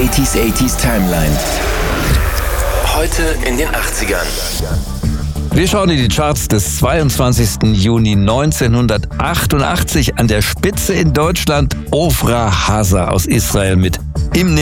80s Timeline. Heute in den 80ern. Wir schauen in die Charts des 22. Juni 1988. An der Spitze in Deutschland Ofra Haza aus Israel mit Im